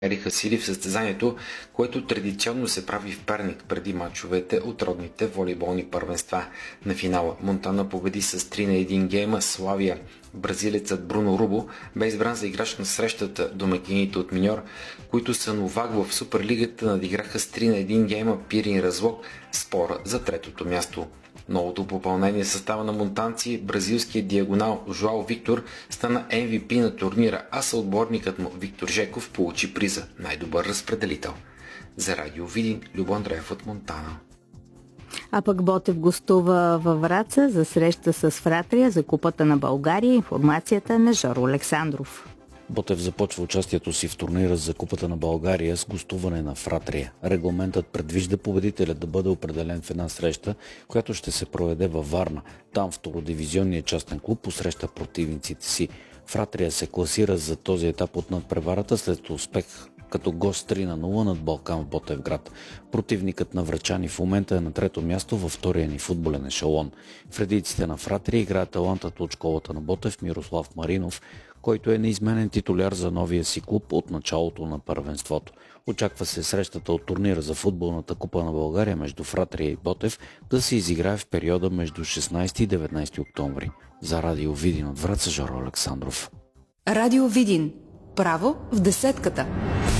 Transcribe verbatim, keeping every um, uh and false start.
Ериха сили в състезанието, което традиционно се прави в Перник преди мачовете от родните волейболни първенства. На финала Монтана победи с три на един гейма Славия. Бразилецът Бруно Рубо бе избран за играч на срещата. Домакините от Миньор, които са новак в Суперлигата, надиграха с три на един гейма Пирин Разлог в спора за третото място. Новото попълнение състава на монтанци, бразилският диагонал Жоао Виктор стана Ем Ви Пи на турнира, а съотборникът му Виктор Жеков получи приза най-добър разпределител. За Радио Видин, Любо Андреев от Монтана. А пък Ботев гостува във Враца за среща с Фратрия за Купата на България. Информацията на Жоро Александров. Ботев започва участието си в турнира за Купата на България с гостуване на Фратрия. Регламентът предвижда победителят да бъде определен в една среща, която ще се проведе във Варна. Там втородивизионният частен клуб посреща противниците си. Фратрия се класира за този етап от надпреварата след успех като гост три на нула над Балкан в Ботевград. Противникът на врачани в момента е на трето място във втория ни футболен ешелон. В редиците на Фратрия играе талантът от школата на Ботев Мирослав Маринов, който е неизменен титуляр за новия си клуб от началото на първенството. Очаква се срещата от турнира за футболната купа на България между Фратрия и Ботев да се изиграе в периода между шестнайсети и деветнайсети октомври. За Радио Видин от Враца, Жоро Александров. Радио Видин. Право в десетката.